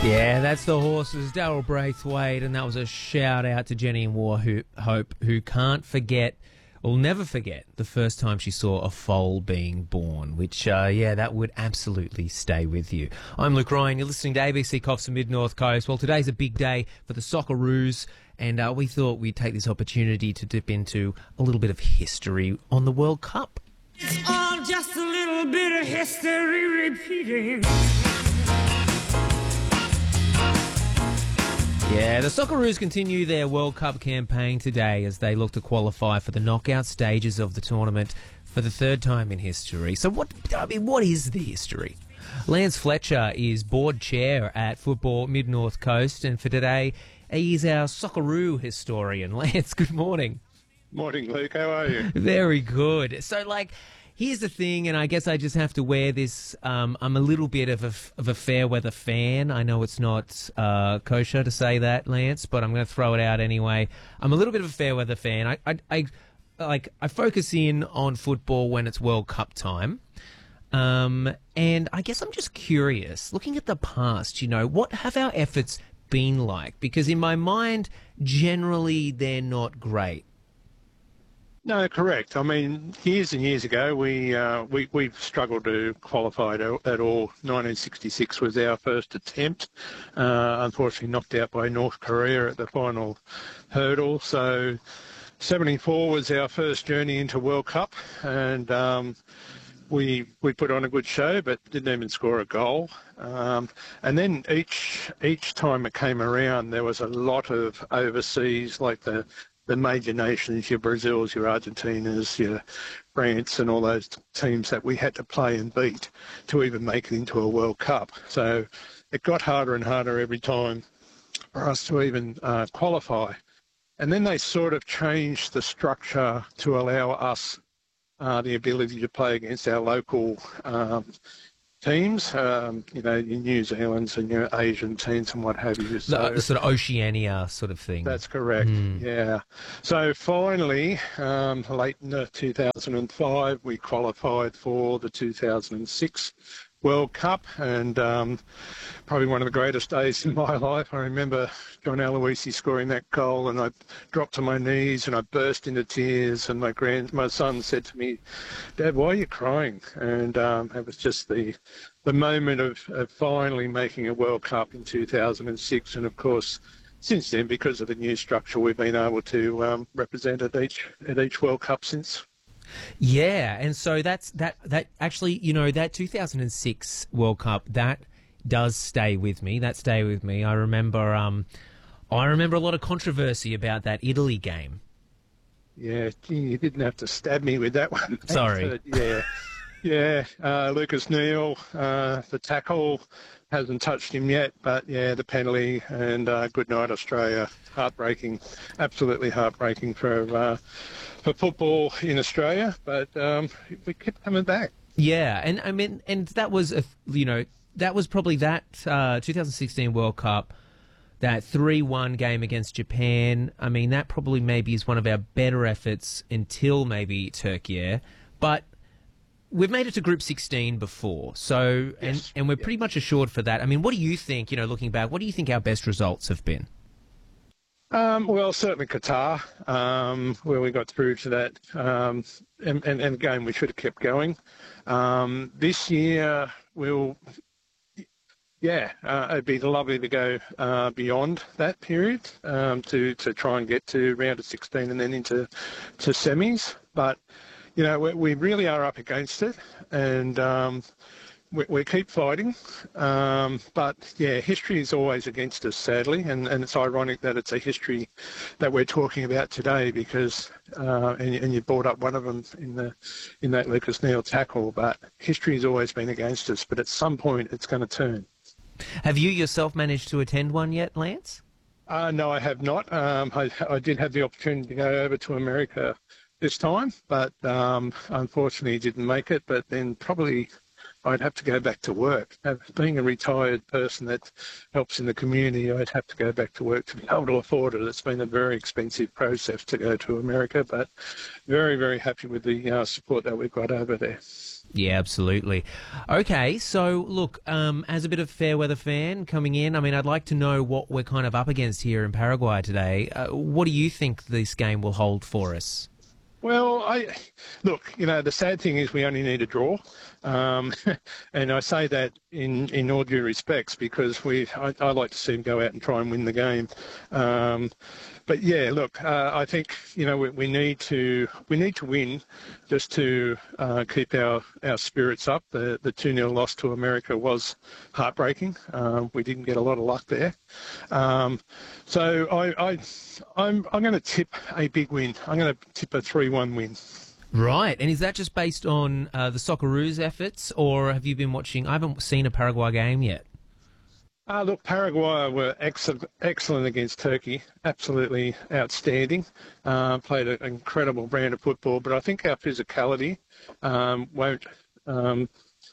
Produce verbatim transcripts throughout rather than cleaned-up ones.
Yeah, that's the horses, Daryl Braithwaite, and that was a shout out to Jenny and Warhope, who can't forget, will never forget, the first time she saw a foal being born, which, uh, yeah, that would absolutely stay with you. I'm Luke Ryan, you're listening to A B C Coffs and Mid North Coast. Well, today's a big day for the Socceroos, and uh, we thought we'd take this opportunity to dip into a little bit of history on the World Cup. It's all just a little bit of history repeating. Yeah, the Socceroos continue their World Cup campaign today as they look to qualify for the knockout stages of the tournament for the third time in history. So what, I mean, what is the history? Lance Fletcher is board chair at Football Mid North Coast, and for today, he's our Socceroo historian. Lance, good morning. Morning, Luke. How are you? Very good. So, like, here's the thing, and I guess I just have to wear this. Um, I'm a little bit of a, of a fair weather fan. I know it's not uh, kosher to say that, Lance, but I'm going to throw it out anyway. I'm a little bit of a fair weather fan. I, I, I like I focus in on football when it's World Cup time. Um, and I guess I'm just curious, looking at the past, you know, what have our efforts been like? Because in my mind, generally, they're not great. No, correct. I mean, years and years ago, we uh, we we struggled to qualify to, at all. nineteen sixty-six was our first attempt. Uh, unfortunately, knocked out by North Korea at the final hurdle. So, seventy-four was our first journey into World Cup, and um, we we put on a good show, but didn't even score a goal. Um, and then each each time it came around, there was a lot of overseas, like the the major nations, your Brazils, your Argentinas, your France, and all those teams that we had to play and beat to even make it into a World Cup. So it got harder and harder every time for us to even uh, qualify. And then they sort of changed the structure to allow us uh, the ability to play against our local um, teams, um, you know, your New Zealand's and your Asian teams and what have you. So, the, the sort of Oceania sort of thing. That's correct, mm. yeah. So finally, um, late in two thousand five, we qualified for the two thousand six World Cup, and um, probably one of the greatest days in my life. I remember John Aloisi scoring that goal, and I dropped to my knees and I burst into tears, and my grand, my son said to me, "Dad, why are you crying?" And um, it was just the the moment of, of finally making a World Cup in two thousand six, and of course, since then, because of the new structure, we've been able to um, represent at each at each World Cup since. Yeah, and so that's that. That actually, you know, that two thousand six World Cup, that does stay with me. That stay with me. I remember, um, I remember a lot of controversy about that Italy game. Yeah, gee, you didn't have to stab me with that one. Sorry. yeah, yeah. Uh, Lucas Neal, uh, the tackle hasn't touched him yet, but yeah, the penalty, and uh, good night Australia. Heartbreaking, absolutely heartbreaking for uh, for football in Australia, but um, we kept coming back. Yeah, and I mean, and that was a, you know, that was probably that uh, two thousand sixteen World Cup, that three one game against Japan. I mean, that probably maybe is one of our better efforts until maybe Turkey, but we've made it to Group sixteen before, so and yes. and we're yeah. pretty much assured for that. I mean, what do you think? You know, looking back, what do you think our best results have been? Um, well, certainly Qatar, um, where we got through to that, um, and, and, and again, we should have kept going. Um, this year, we'll, yeah, uh, it'd be lovely to go uh, beyond that period um, to, to try and get to round of sixteen and then into to semis. But, you know, we, we really are up against it, and um, we, we keep fighting. Um, but, yeah, history is always against us, sadly, and, and it's ironic that it's a history that we're talking about today because, uh, and, and you brought up one of them in the in that Lucas Neal tackle, but history has always been against us, but at some point it's going to turn. Have you yourself managed to attend one yet, Lance? Uh, no, I have not. Um, I, I did have the opportunity to go over to America this time, but um, unfortunately didn't make it. But then probably I'd have to go back to work. Being a retired person that helps in the community, I'd have to go back to work to be able to afford it. It's been a very expensive process to go to America, but very, very happy with the uh, support that we've got over there. Yeah, absolutely. Okay, so look, um, as a bit of fair weather fan coming in, I mean, I'd like to know what we're kind of up against here in Paraguay today. Uh, what do you think this game will hold for us? Well, I look. You know, the sad thing is we only need a draw, um, and I say that in, in all due respects because we. I, I like to see them go out and try and win the game. Um, but yeah, look, uh, I think you know we, we need to we need to win just to uh, keep our, our spirits up. The the two nil loss to America was heartbreaking. Um, we didn't get a lot of luck there. Um, so I, I I'm I'm going to tip a big win. I'm going to tip a three one win. Right, and is that just based on uh, the Socceroos' efforts, or have you been watching? I haven't seen a Paraguay game yet. Uh, look, Paraguay were excellent, excellent against Turkey, absolutely outstanding. Uh, played an incredible brand of football, but I think our physicality um, won't um,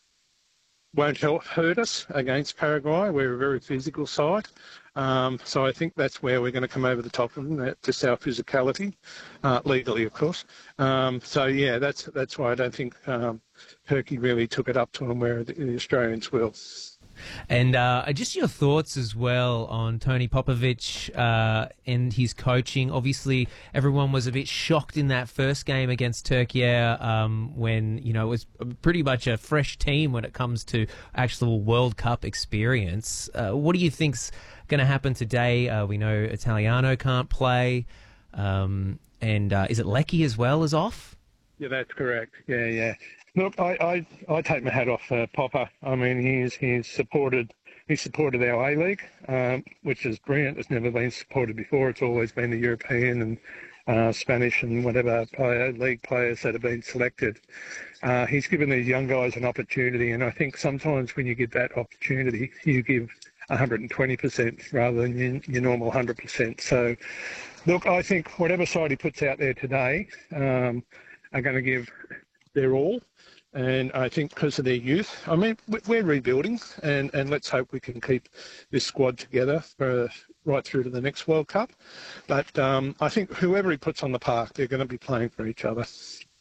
won't help, hurt us against Paraguay. We're a very physical side. Um, so I think that's where we're going to come over the top of them, just our physicality, uh, legally, of course. Um, so, yeah, that's that's why I don't think um, Turkey really took it up to them where the, the Australians will. And uh, just your thoughts as well on Tony Popovic uh, and his coaching. Obviously, everyone was a bit shocked in that first game against Turkey um, when, you know, it was pretty much a fresh team when it comes to actual World Cup experience. Uh, what do you think's going to happen today? Uh, we know Italiano can't play. Um, and uh, is it Lecky as well as off? Yeah, that's correct. Yeah, yeah. Look, I, I, I take my hat off uh, Popper. I mean, he's he's supported he supported our A League, um, which is brilliant. It's never been supported before. It's always been the European and uh, Spanish and whatever player, league players that have been selected. Uh, he's given these young guys an opportunity, and I think sometimes when you give that opportunity, you give one hundred twenty percent rather than your, your normal one hundred percent. So, look, I think whatever side he puts out there today um, are going to give their all. And I think because of their youth, I mean, we're rebuilding, and, and let's hope we can keep this squad together for right through to the next World Cup. But um, I think whoever he puts on the park, they're going to be playing for each other.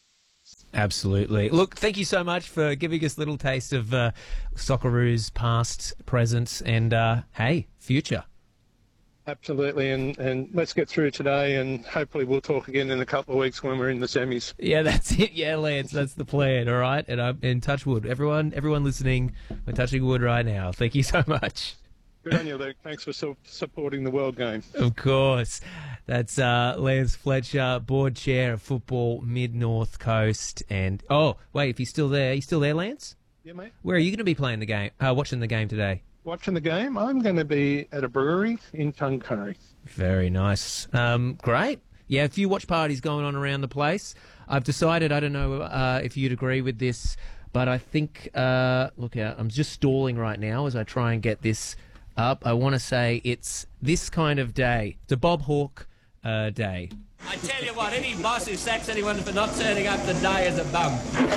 Absolutely. Look, thank you so much for giving us a little taste of uh, Socceroos past, present, and, uh, hey, future. Absolutely, and, and let's get through today, and hopefully we'll talk again in a couple of weeks when we're in the semis. Yeah, that's it. Yeah, Lance, that's the plan. All right, and I'm in touch wood. Everyone, everyone listening, we're touching wood right now. Thank you so much. Good on you, Luke. Thanks for su- supporting the World Game. Of course, that's uh, Lance Fletcher, board chair of football Mid North Coast. And oh, wait, if he's still there, he's still there, Lance? Yeah, mate. Where are you going to be playing the game? Uh, watching the game today? Watching the game, I'm going to be at a brewery in Tuncurry. Very nice. Um, great. Yeah, a few watch parties going on around the place. I've decided, I don't know uh, if you'd agree with this, but I think, uh, look out, I'm just stalling right now as I try and get this up. I want to say it's this kind of day. It's a Bob Hawke uh, day. I tell you what, any boss who sacks anyone for not turning up today is a bum.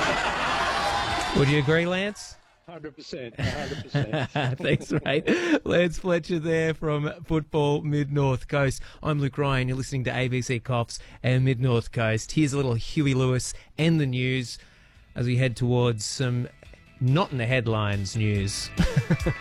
Would you agree, Lance? one hundred percent, one hundred percent. Thanks, mate. Lance Fletcher there from Football Mid North Coast. I'm Luke Ryan. You're listening to A B C Cops and Mid North Coast. Here's a little Huey Lewis and the news as we head towards some not in the headlines news.